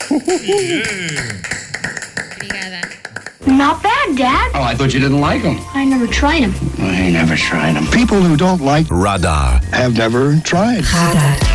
Obrigada. Not bad, Dad. Oh, I thought you didn't like them. I never tried them. I never tried them. People who don't like Radar have never tried. Radar.